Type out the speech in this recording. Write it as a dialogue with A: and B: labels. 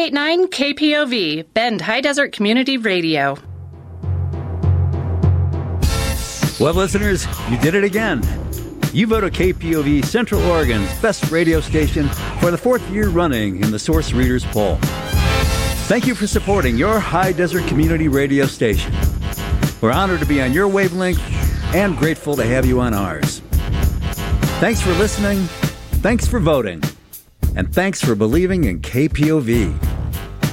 A: 98.9 KPOV, Bend High Desert Community Radio.
B: Well, listeners, you did it again. You voted KPOV Central Oregon's best radio station for the 4th year running in the Source Readers Poll. Thank you for supporting your High Desert Community Radio station. We're honored to be on your wavelength and grateful to have you on ours. Thanks for listening, thanks for voting, and thanks for believing in KPOV.